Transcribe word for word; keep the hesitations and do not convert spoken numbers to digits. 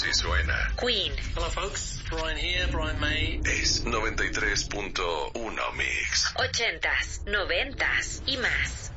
así suena. Queen. Hello folks, Brian here, Brian May. Es noventa y tres punto uno Mix. Ochentas, noventas y más.